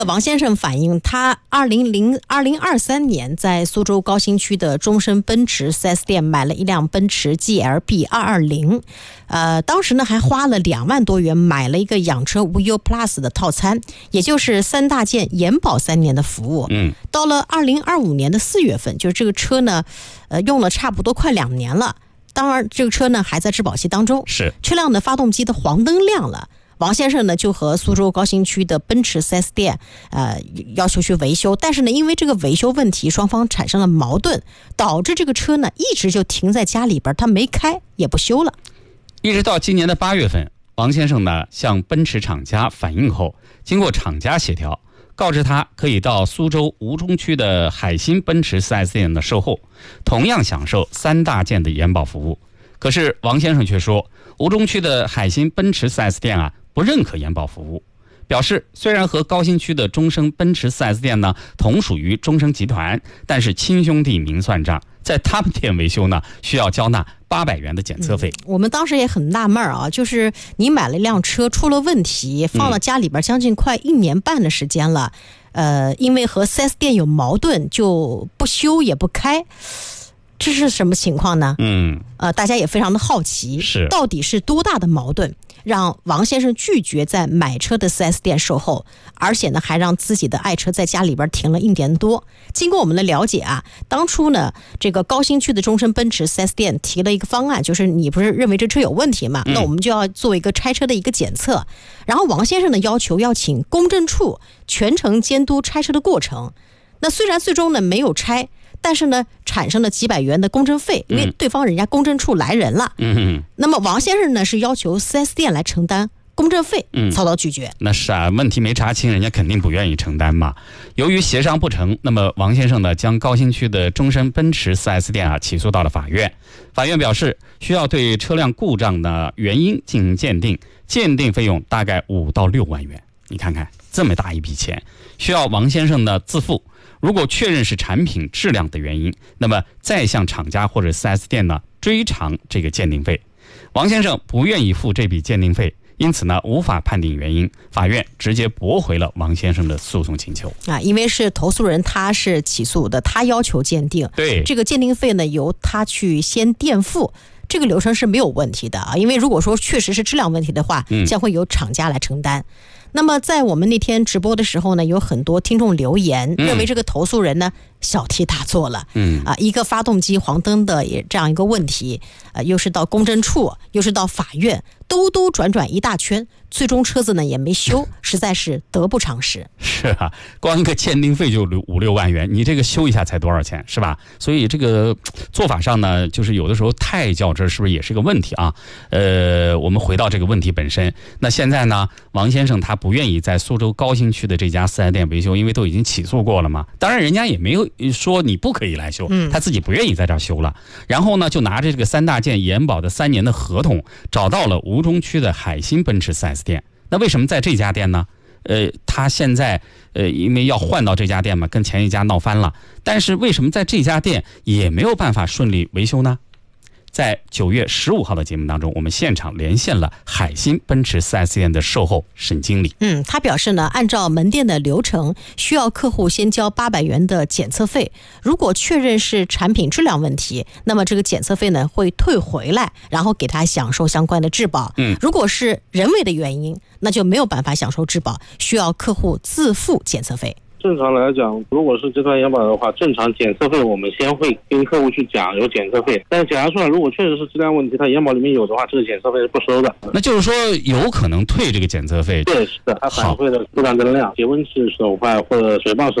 王先生反映，他2023年在苏州高新区的中升奔驰 4S 店买了一辆奔驰 GLB 220，当时呢还花了2万多元买了一个养车无忧 Plus 的套餐，也就是3大件延保3年的服务。到了2025年的4月份，就是这个车呢，用了差不多快2年了。当然，这个车呢还在质保期当中， 是车辆的发动机的黄灯亮了。王先生呢就和苏州高新区的奔驰 4S 店要求去维修，但是呢因为这个维修问题双方产生了矛盾，导致这个车呢一直就停在家里边，他没开也不修了。 一直到今年的8月份，王先生呢向奔驰厂家反映后，经过厂家协调，告知他可以到苏州吴中区的海鑫奔驰 4S 店的售后，同样享受3大件的延保服务。可是王先生却说，吴中区的海鑫奔驰 4S 店不认可延保服务，表示虽然和高新区的中升奔驰 4S 店呢同属于中升集团，但是亲兄弟明算账，在他们店维修呢需要交纳800元的检测费。 我们当时也很纳闷啊，就是你买了一辆车出了问题，放到家里边将近快1年半的时间了，因为和 4S 店有矛盾就不修也不开，这是什么情况呢？大家也非常的好奇， 是到底是多大的矛盾让王先生拒绝在买车的 4S 店售后，而且呢还让自己的爱车在家里边停了1年多。经过我们的了解当初呢这个高新区的中升奔驰 4S 店提了一个方案，就是你不是认为这车有问题吗？那我们就要做一个拆车的一个检测，然后王先生呢要求要请公证处全程监督拆车的过程。那虽然最终呢没有拆，但是呢产生了几百元的公证费，因为对方人家公证处来人了。那么王先生呢是要求 4S 店来承担公证费，遭到拒绝。 那是问题没查清，人家肯定不愿意承担嘛。由于协商不成，那么王先生呢将高新区的中升奔驰 4S 店起诉到了法院。法院表示需要对车辆故障的原因进行鉴定，鉴定费用大概5到6万元。你看看这么大一笔钱，需要王先生的自付。如果确认是产品质量的原因，那么再向厂家或者 4S 店呢追偿这个鉴定费。王先生不愿意付这笔鉴定费，因此呢无法判定原因，法院直接驳回了王先生的诉讼请求。 因为是投诉人他是起诉的，他要求鉴定， 对这个鉴定费呢由他去先垫付，这个流程是没有问题的因为如果说确实是质量问题的话，将会由厂家来承担。那么在我们那天直播的时候呢，有很多听众留言，认为这个投诉人呢小题大做了。一个发动机黄灯的这样一个问题，又是到公证处，又是到法院，兜转一大圈，最终车子呢也没修，实在是得不偿失。 是光一个鉴定费就5、6万元，你这个修一下才多少钱，是吧？所以这个做法上呢，就是有的时候太较真，是不是也是个问题啊？我们回到这个问题本身，那现在呢，王先生他不愿意在苏州高新区的这家4S店维修，因为都已经起诉过了嘛。当然人家也没有说你不可以来修，他自己不愿意在这儿修了。然后呢就拿着这个3大件延保的3年的合同，找到了吴中区的海鑫奔驰 4S 店。那为什么在这家店呢？他现在因为要换到这家店嘛，跟前一家闹翻了，但是为什么在这家店也没有办法顺利维修呢？在9月15号的节目当中，我们现场连线了海鑫奔驰 4S 店的售后沈经理。 他表示呢，按照门店的流程，需要客户先交800元的检测费，如果确认是产品质量问题，那么这个检测费呢会退回来，然后给他享受相关的质保。如果是人为的原因，那就没有办法享受质保，需要客户自付检测费。 正常来讲，如果是这段延保的话，正常检测费我们先会跟客户去讲有检测费，但是检查出来如果确实是质量问题，它延保里面有的话，这个检测费是不收的。 那就是说有可能退这个检测费？ 对，是的，它反馈的故障灯量、节温器手坏或者水泵手